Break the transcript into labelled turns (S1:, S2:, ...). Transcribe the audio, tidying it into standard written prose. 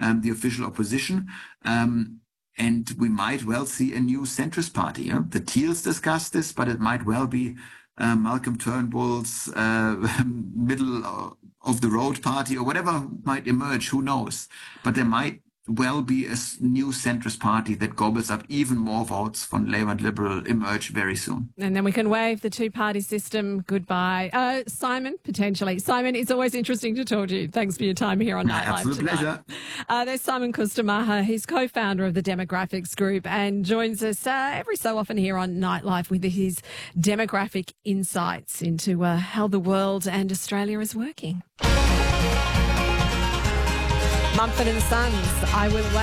S1: the official opposition. And we might well see a new centrist party. The Teals discussed this, but it might well be Malcolm Turnbull's middle of the road party or whatever might emerge. Who knows? But there might well be a new centrist party that gobbles up even more votes from Labour and Liberal emerge very soon.
S2: And then we can wave the two-party system goodbye. Simon, potentially. Simon, it's always interesting to talk to you. Thanks for your time here on Nightlife
S1: Absolute
S2: tonight.
S1: pleasure.
S2: There's Simon Kusturmaja. He's co-founder of the Demographics Group and joins us every so often here on Nightlife with his demographic insights into how the world and Australia is working. Mumford and Sons, I Will Wait.